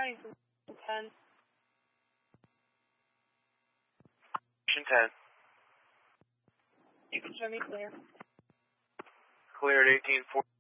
Nice. 10. 10. You can show me clear. Cleared 1840.